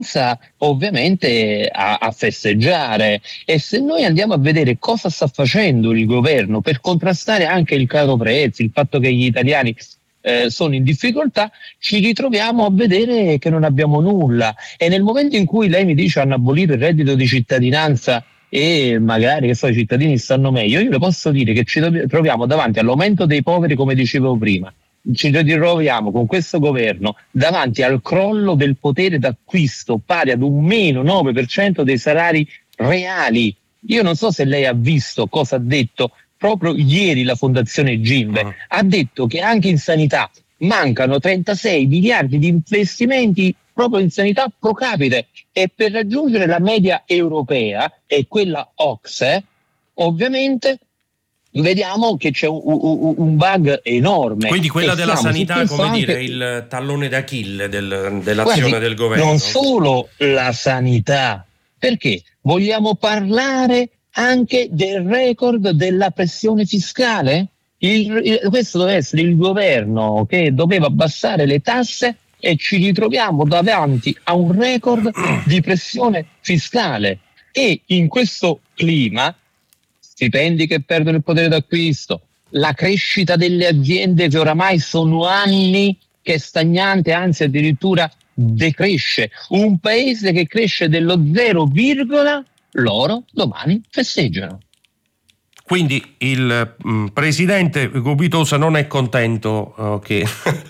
ovviamente a festeggiare. E se noi andiamo a vedere cosa sta facendo il governo per contrastare anche il caro prezzi, il fatto che gli italiani sono in difficoltà, ci ritroviamo a vedere che non abbiamo nulla. E nel momento in cui lei mi dice hanno abolito il reddito di cittadinanza e magari che so, i cittadini stanno meglio, io le posso dire che ci troviamo davanti all'aumento dei poveri, come dicevo prima. Ci ritroviamo con questo governo davanti al crollo del potere d'acquisto pari ad un meno 9% dei salari reali. Io non so se lei ha visto cosa ha detto proprio ieri la Fondazione Gimbe. Ha detto che anche in sanità mancano 36 miliardi di investimenti proprio in sanità pro capite, e per raggiungere la media europea e quella OCSE, ovviamente vediamo che c'è un bug enorme. Quindi quella della sanità, come dire, il tallone d'Achille dell'azione del governo. Non solo la sanità, perché vogliamo parlare anche del record della pressione fiscale? Questo deve essere il governo che doveva abbassare le tasse e ci ritroviamo davanti a un record di pressione fiscale. E in questo clima, stipendi che perdono il potere d'acquisto, la crescita delle aziende che oramai sono anni che è stagnante, anzi addirittura decresce, un paese che cresce dello 0, loro domani festeggiano. Quindi il presidente Gubitosa non è contento che...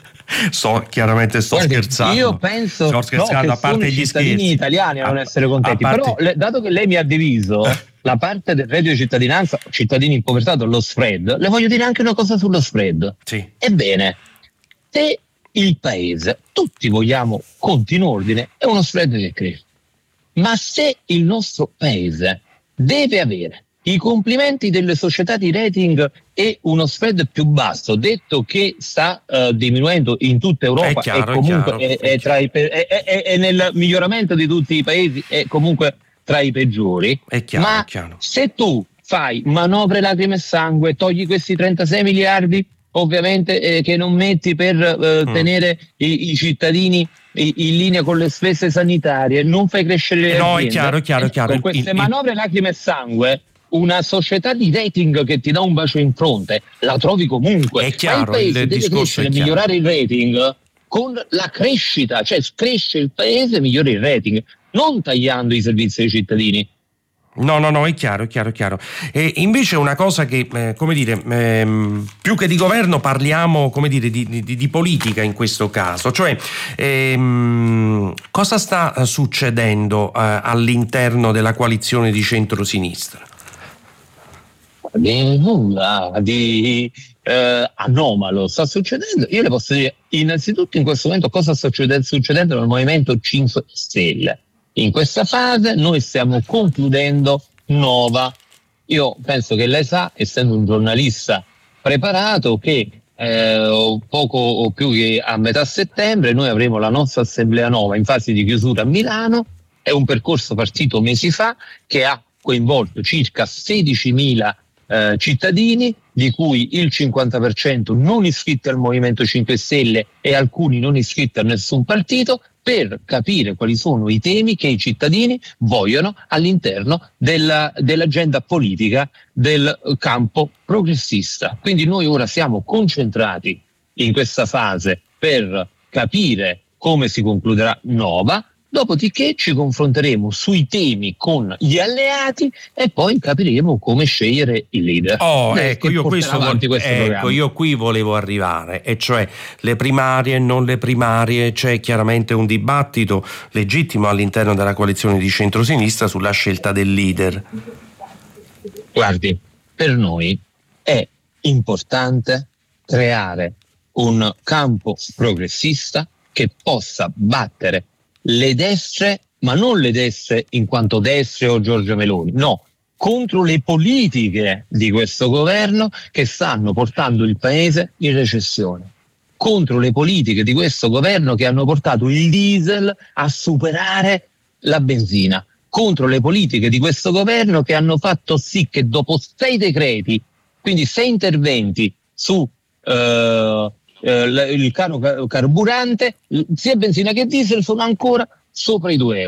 chiaramente sto scherzando. Io penso che a parte gli cittadini italiani a non essere contenti, però dato che lei mi ha diviso la parte del reddito di cittadinanza, cittadini in povertà, lo spread, le voglio dire anche una cosa sullo spread. Sì. Ebbene, se il paese, tutti vogliamo conti in ordine, è uno spread che cresce, ma se il nostro paese deve avere i complimenti delle società di rating e uno spread più basso, detto che sta diminuendo in tutta Europa, e comunque è nel miglioramento di tutti i paesi, è comunque tra i peggiori. Ma se tu fai manovre lacrime e sangue, togli questi 36 miliardi ovviamente che non metti per tenere i cittadini in linea con le spese sanitarie, non fai crescere le aziende. È chiaro. Con queste manovre lacrime e sangue, una società di rating che ti dà un bacio in fronte la trovi comunque. È chiaro, ma il paese deve crescere e migliorare il rating con la crescita, cioè cresce il paese, migliora il rating, non tagliando i servizi ai cittadini. No, è chiaro. E invece una cosa che, come dire, più che di governo parliamo, come dire, di politica in questo caso, cioè cosa sta succedendo all'interno della coalizione di centrosinistra? Nulla di anomalo sta succedendo. Io le posso dire innanzitutto in questo momento cosa sta succedendo nel Movimento 5 Stelle. In questa fase noi stiamo concludendo Nova. Io penso che lei sa, essendo un giornalista preparato, che poco o più che a metà settembre noi avremo la nostra assemblea Nova in fase di chiusura a Milano. È un percorso partito mesi fa che ha coinvolto circa 16.000 cittadini, di cui il 50% non iscritti al Movimento 5 Stelle e alcuni non iscritti a nessun partito, per capire quali sono i temi che i cittadini vogliono all'interno dell'agenda politica del campo progressista. Quindi noi ora siamo concentrati in questa fase per capire come si concluderà Nova. Dopodiché ci confronteremo sui temi con gli alleati e poi capiremo come scegliere il leader. Io qui volevo arrivare, e cioè le primarie, non le primarie, c'è chiaramente un dibattito legittimo all'interno della coalizione di centrosinistra sulla scelta del leader. Guardi, per noi è importante creare un campo progressista che possa battere le destre, ma non le destre in quanto destre o Giorgia Meloni, no, contro le politiche di questo governo che stanno portando il paese in recessione, contro le politiche di questo governo che hanno portato il diesel a superare la benzina, contro le politiche di questo governo che hanno fatto sì che dopo 6 decreti, quindi 6 interventi su il caro carburante, sia benzina che diesel sono ancora sopra i 2 euro.